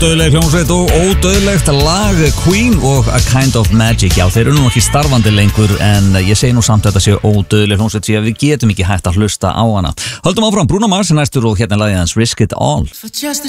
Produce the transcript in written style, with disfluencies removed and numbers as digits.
Ódauðleg hljómsveit og ódauðlegt lag Queen og A Kind of Magic. Já, þeir eru nú ekki starfandi lengur en ég segi nú samt að þetta sé ódauðleg hljómsveit því að við getum ekki hægt að hlusta á hana. Höldum áfram, Bruno Mars er næstur og hérna lagið hans Risk It All.